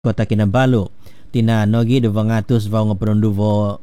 Kota Kinabalu. Tinanogi 222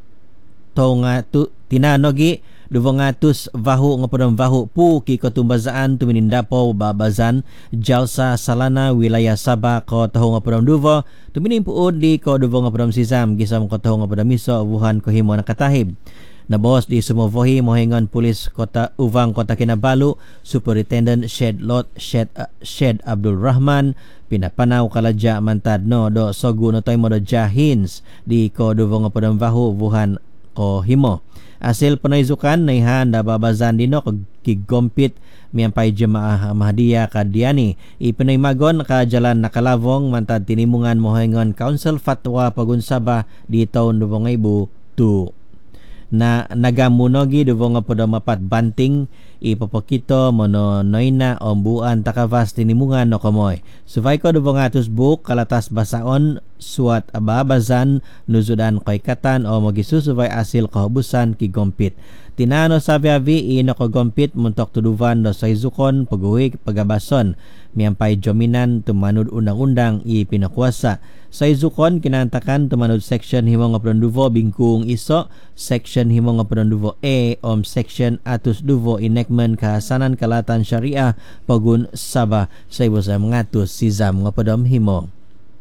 tinanogi 200 vahu ngapodong vahu pu ki Katumbazaan tuminindapo babazan Jalsa Salana wilayah Sabah ko tahu ngapodong duvo tuminimpuod di ko duvo ngapodong Sizam gisam ko tahu ngapodong miso Wuhan ko himo nakatahib. Nabos di Sumovohi mohingon pulis kota Uvang Kota Kinabalu Superintendent Shed Abdul Rahman pinapanaw kaladya mantad no do sogu no toy modo jahins di ko duvo ngapodong vahu Wuhan ko himo. Asil panayzukan na ihan da babazan dino kigompit miyampay jemaah Mahdiya Kadiani ipinaymagon ka jalan nakalavong mantad tinimungan mohingon Council Fatwa Pagunsaba di taon 2002 na nagamunogi duvo nga podo mapat banting ipapakito mono noina ombuan takavas tinimungan no komoy suvay ko duvo nga tusbuk kalatas basaon suat ababazan nuzudan koikatan o magisusuvay asil kahubusan kigompit tinano sabi-abi ino kogompit muntok tuduvan do saizukon paguhig pagabason miyampay jominan tumanud undang-undang ipinakuasa saizukon kinantakan tumanud section himo nga pronduvo bingkung iso section himo nga pronduvo section atus duvo enactment kahasanan kalatan syariah pagun Sabah sa ibo sa ngatus Sizam nga podom himo.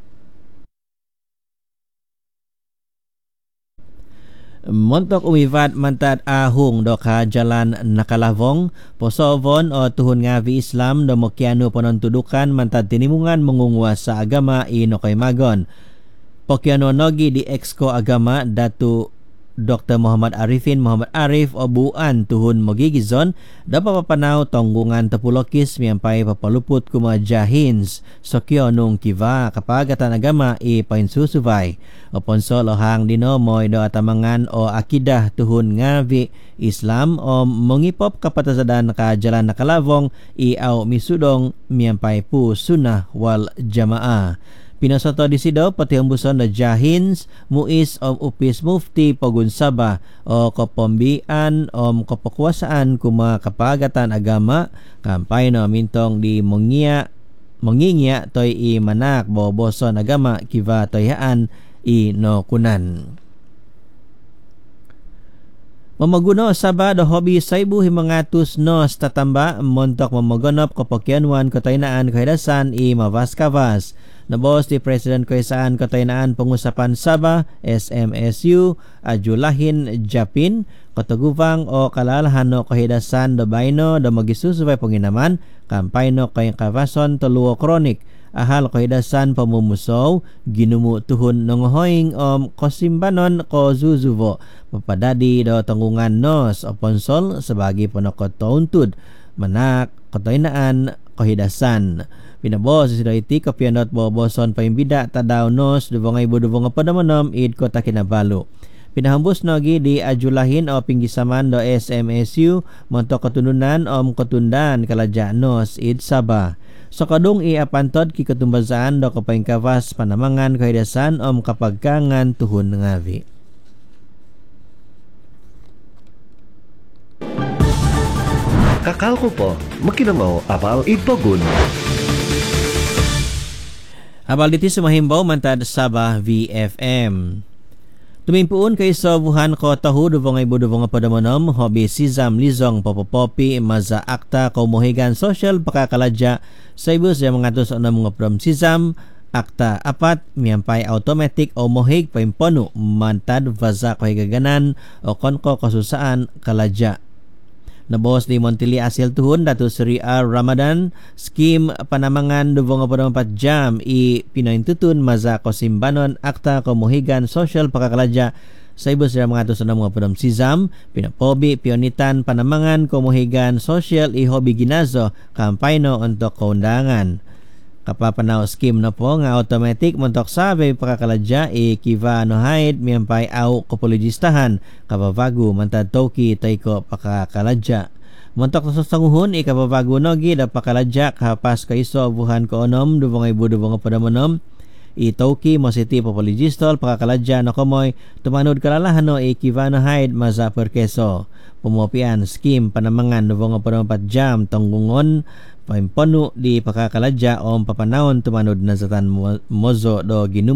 Montok umivat mantad ahung do ka jalan nakalavong posovon o tuhun ngavi Islam do mokiano panontudukan mantad tinimungan mengungwa sa agama ino kay magon pokiano nogi di exco agama Datu Dr. Muhammad Arifin Muhammad Arif o buan tuhun mogigizon da papapanaw tonggungan tapulokis miyampay papalupot kuma jahins sokyo nung kiva kapagatan agama ipainsusuvay o ponso lohang dinomoy do atamangan o akidah tuhun ngavi Islam o mongipop kapatasadan ka jalan nakalavong iaw misudong miyampay pu sunnah wal jamaah. Pinasoto di sido pati umbuson na jahins muis om upis mufti Pagunsaba o kopombian om kapakuasaan kuma kapagatan agama kampay no mintong di mongingya toy i manak boboson agama kiva toyaan i no kunan. Mamaguno Sabah do hobi saibu himangatus nos tatamba montok mamagonop kapakyanwan kataynaan kahidasan i mavaskavas. Nabos di President Kaisaan Kataynaan Pengusapan Sabah SMSU Ajulahin Japin Kotaguvang o kalalahan no kahidasan do baino do magisusubay panginaman kampay no kay kavason tuluo kronik ahal kahidasan pamumusaw ginumu tuhun nongohoing om kosimbanon ko zuzuvo papadadi do tanggungan nos o ponsol sebagi panokot tauntud manak Kataynaan kahidasan. Pinabos si iti kapianot boboson paimbida tadaw nos duvongay buduvong padamonom id Kota Kinabalu. Pinahambus nogi di Ajulahin o pinggisaman do SMSU montok ketununan om ketundan kalaja nos id Sabah. Sokadung iapantod ki Katumbazaan do kapaingkavas panamangan kahidasan om kapagkangan tuhun ngavi. Kakal ko po, makinamaw apal ipogun. Habal diti sumahimbaw mantad Sabah VFM. Tumimpuon kay Wuhan ko tahu duvongay buduvong padamonom hobi Sizam Lizong popopopi maza akta kaumuhigan social pakakaladya sa ibus yung mga tos na mga from Sizam akta apat miyampay automatic o mohig paimpono mantad vaza kahigaganan o konko kasusaan kaladya. Nabos di Montili Asil tuhun Datu Sri R. Ramadan scheme panamangan duvong padampat jam i pinaintutun maza ko simbanon akta komuhigan social pakakaladya sa ibus sa mga tusan ng mga padam Sizam pinapobi pionitan panamangan komuhigan social i hobi ginazo kampayno untuk kaundangan kapapanaw scheme na po nga automatic montok sabi pakakaladya kiva no haid miyampay au kopologistahan kapavagu mantad toki tayko pakakaladya montok sa sanguhon kapavagu nogi da pakaladya kapas kaiso buhan ko onom duvongay buduvong padamonom Itoki Mositi Popoligistol Pakakaladya no komoy tumanod kalalahan no Ikivano Hyde Mazaper Keso Pumopian Skim Panamangan Nuvo nga Padang Patjam Tonggungon Paimpono di Pakakaladya o papanahon tumanod na zatan mozo do ginum